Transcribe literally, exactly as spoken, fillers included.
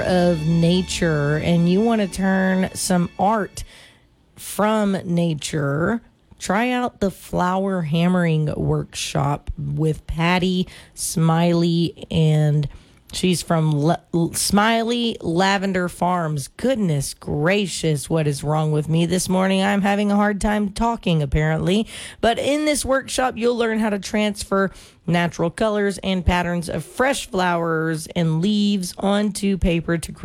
of nature and you want to turn some art from nature, try out the flower hammering workshop with Patty Smiley, and she's from Le- Smiley Lavender Farms. Goodness gracious, what is wrong with me this morning? I'm having a hard time talking, apparently. But in this workshop, you'll learn how to transfer natural colors and patterns of fresh flowers and leaves onto paper to create